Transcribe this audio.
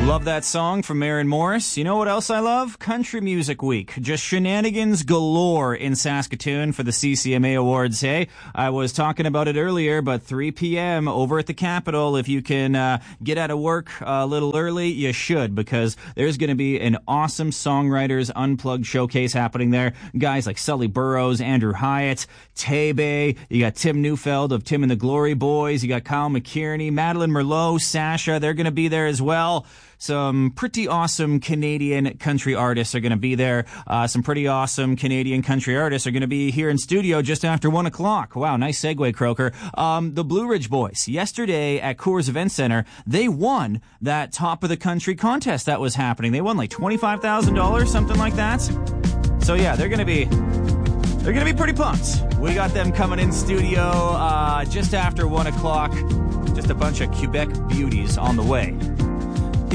Love that song from Maren Morris. You know what else I love? Country Music Week. Just shenanigans galore in Saskatoon for the CCMA Awards. Hey, I was talking about it earlier, but 3 p.m. over at the Capitol. If you can get out of work a little early, you should, because there's going to be an awesome Songwriters Unplugged showcase happening there. Guys like Sully Burrows, Andrew Hyatt, Tebe. You got Tim Neufeld of Tim and the Glory Boys. You got Kyle McKierney, Madeline Merlot, Sasha. They're going to be there as well. Some pretty awesome Canadian country artists are going to be there. Some pretty awesome Canadian country artists are going to be here in studio just after 1 o'clock. Wow, nice segue, Croker. The Blue Ridge Boys, yesterday at Coors Event Center, they won that Top of the Country contest that was happening. They won like $25,000, something like that. So yeah, they're going to be pretty pumped. We got them coming in studio just after 1 o'clock. Just a bunch of Quebec beauties on the way.